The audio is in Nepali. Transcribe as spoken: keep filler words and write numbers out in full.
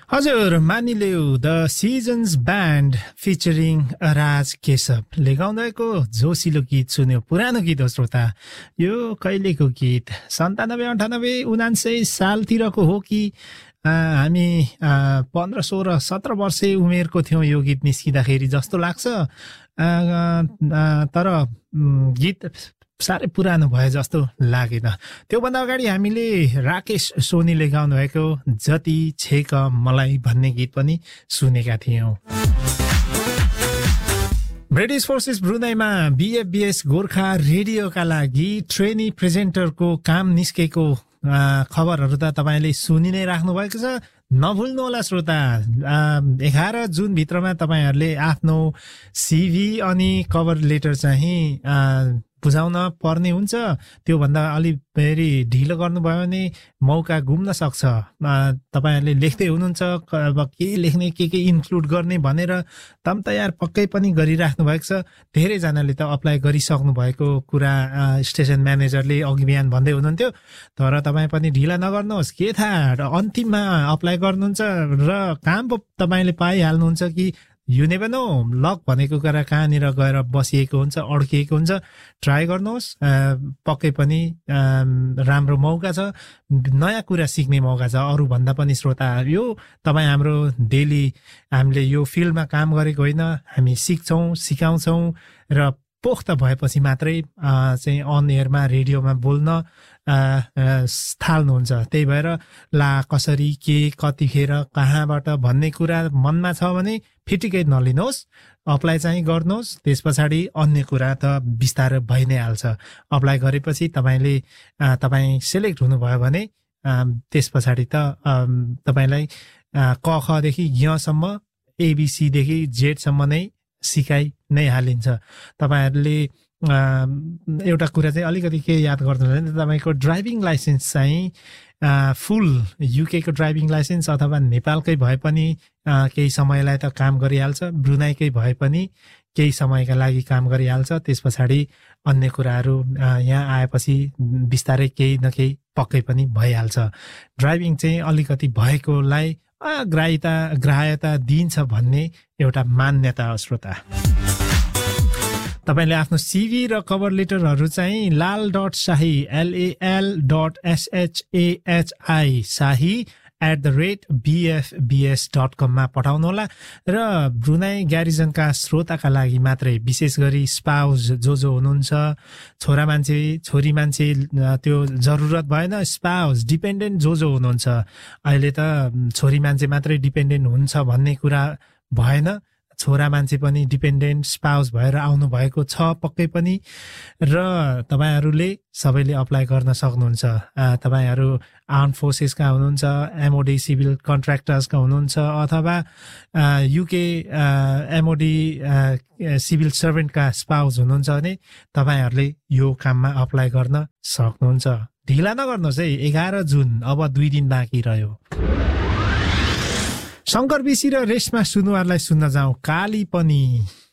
हजुर, मानिलिउ द सिजन्स ब्यान्ड फिचरिङ राज केशव लेगाउँदैको जोसिलो गीत सुन्यो। पुरानो गीत हो श्रोता, यो कहिलेको गीत? सन्तानब्बे अन्ठानब्बे उनान्सय सालतिरको हो कि हामी पन्ध्र सोह्र सत्र वर्ष उमेरको थियौँ यो गीत निस्किँदाखेरि जस्तो लाग्छ। तर गीत साह्रै पुरानो भए जस्तो लागेन। त्योभन्दा अगाडि हामीले राकेश सोनीले गाउनु भएको जति छेक मलाई भन्ने गीत पनि सुनेका थियौँ। ब्रिटिस फोर्सेस ब्रुनाईमा बिएफबिएस गोर्खा रेडियोका लागि ट्रेनी प्रेजेन्टरको काम निस्केको खबरहरू त तपाईँले सुनि नै राख्नु भएको छ। नभुल्नुहोला श्रोता, एघार जुन भित्रमा तपाईँहरूले आफ्नो सिभी अनि कभर लेटर चाहिँ बुझाउन पर्ने हुन्छ। त्योभन्दा अलि फेरि ढिलो गर्नुभयो भने मौका गुम्न सक्छ। तपाईँहरूले लेख्दै हुनुहुन्छ अब के लेख्ने, के के इन्क्लुड गर्ने भनेर तम तयार पक्कै पनि गरिराख्नु भएको छ। धेरैजनाले त अप्लाई गरिसक्नु भएको कुरा स्टेसन म्यानेजरले अघि बिहान भन्दै हुनुहुन्थ्यो। तर तपाईँ पनि ढिला नगर्नुहोस्, के थाहा अन्तिममा अप्लाई गर्नुहुन्छ र काम पो तपाईँले पाइहाल्नुहुन्छ कि यु नेभर नो। लक भनेको कुरा कहाँनिर गएर बसिएको हुन्छ, अड्किएको हुन्छ। ट्राई गर्नुहोस्, पक्कै पनि राम्रो मौका छ, नयाँ कुरा सिक्ने मौका छ। अरूभन्दा पनि श्रोता, यो तपाईँ हाम्रो डेली हामीले यो फिल्डमा काम गरेको होइन, हामी सिक्छौँ, सिकाउँछौँ र पोख्त भएपछि मात्रै चाहिँ अन एयरमा रेडियोमा बोल्न थाल्नुहुन्छ। त्यही भएर ला कसरी के कतिखेर कहाँबाट भन्ने कुरा मनमा छ भने फिटिकै नलिनुहोस्, अप्लाई चाहिँ गर्नुहोस्। त्यस पछाडि अन्य कुरा त बिस्तारै भइ नै हाल्छ। अप्लाई गरेपछि तपाईँले तपाईँ सेलेक्ट हुनुभयो भने त्यस पछाडि त तपाईँलाई क खदेखि यसम्म एबिसीदेखि जेडसम्म नै सिकाइ नै हालिन्छ। तपाईँहरूले एउटा कुरा चाहिँ अलिकति के याद गर्नुहुन्छ भने तपाईँको ड्राइभिङ लाइसेन्स चाहिँ फुल युकेको ड्राइभिङ लाइसेन्स अथवा नेपालकै भए पनि केही समयलाई त काम गरिहाल्छ, ब्रुनाईकै भए पनि केही समयका लागि काम गरिहाल्छ। त्यस पछाडि अन्य कुराहरू यहाँ आएपछि बिस्तारै केही न केही पक्कै पनि भइहाल्छ। ड्राइभिङ चाहिँ अलिकति भएकोलाई ग्राह्यता ग्राह्यता दिन्छ भन्ने एउटा मान्यता हो श्रोता। तपाईँले आफ्नो सिभी र कभर लेटरहरू चाहिँ लाल डट शाही एलएएल डट एसएचएएचआई शाही एट द रेट बिएफबिएस डट कममा पठाउनुहोला। र ब्रुनाई ग्यारिजनका श्रोताका लागि मात्रै, विशेष गरी स्पाउस जो जो हुनुहुन्छ, छोरा मान्छे छोरी मान्छे त्यो जरुरत भएन, स्पाउस डिपेन्डेन्ट जो जो हुनुहुन्छ। अहिले त छोरी मान्छे मात्रै डिपेन्डेन्ट हुन्छ भन्ने कुरा भएन, छोरा मान्छे पनि डिपेन्डेन्ट स्पाउस भएर आउनु भएको छ पक्कै पनि। र तपाईँहरूले सबैले अप्लाई गर्न सक्नुहुन्छ। तपाईँहरू आर्म फोर्सेसका हुनुहुन्छ, एमओडी सिभिल कन्ट्र्याक्टर्सका हुनुहुन्छ, अथवा युके एमओडी सिभिल सर्भेन्टका स्पाउस हुनुहुन्छ भने तपाईँहरूले यो काममा अप्लाई गर्न सक्नुहुन्छ। ढिला नगर्नुहोस् है, एघार जुन अब दुई दिन बाँकी रह्यो। शङ्कर बिसी र रेशमा सुनुवारलाई सुन्न जाउँ काली पनि।